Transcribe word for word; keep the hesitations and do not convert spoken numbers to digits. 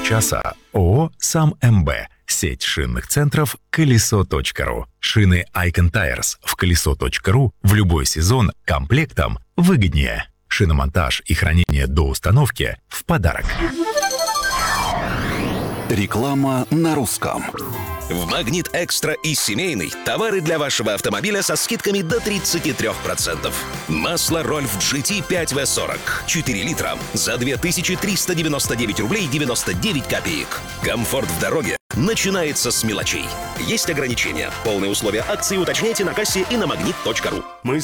часа. ООО «Сам МБ». Сеть шинных центров колесо точка ру. Шины Icon Tires в колесо точка ру в любой сезон комплектом выгоднее. Шиномонтаж и хранение до установки в подарок. Реклама на русском. В «Магнит Экстра» и семейный товары для вашего автомобиля со скидками до тридцать три процента. Масло Рольф джи ти пять вэ сорок. четыре литра за две тысячи триста девяносто девять рублей девяносто девять копеек. Комфорт в дороге начинается с мелочей. Есть ограничения. Полные условия акции уточняйте на кассе и на магнит точка ру. Мы